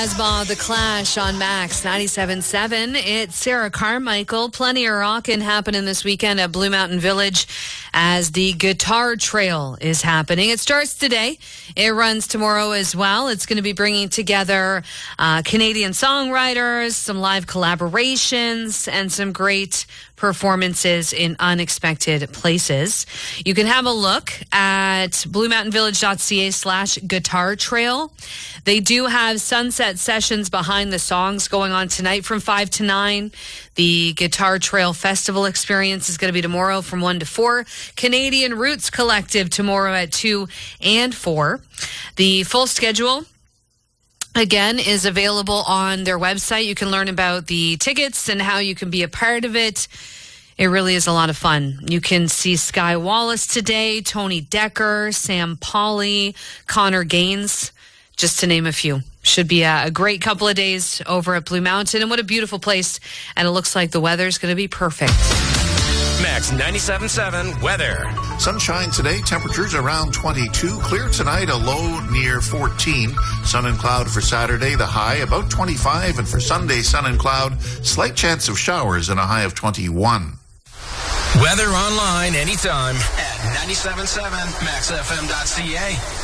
Asma, The Clash on Max 97.7. It's Sarah Carmichael. Plenty of rockin' happening this weekend at Blue Mountain Village as the Guitar Trail is happening. It starts today. It runs tomorrow as well. It's going to be bringing together Canadian songwriters, some live collaborations, and some great performances in unexpected places. You can have a look at bluemountainvillage.ca/guitar trail. They do have sunset sessions behind the songs going on tonight from 5 to 9. The Guitar Trail Festival experience is going to be tomorrow from 1 to 4. Canadian Roots Collective tomorrow at 2 and 4. The full schedule, again, is available on their website. You can learn about the tickets and how you can be a part of it. It really is a lot of fun. You can see Sky Wallace today, Tony Decker, Sam Pauly, Connor Gaines, just to name a few. Should be a great couple of days over at Blue Mountain. And what a beautiful place. And it looks like the weather's going to be perfect. Max 97.7 weather. Sunshine today, temperatures around 22. Clear tonight, a low near 14. Sun and cloud for Saturday, the high about 25. And for Sunday, sun and cloud, slight chance of showers and a high of 21. Weather online anytime at 97.7maxfm.ca.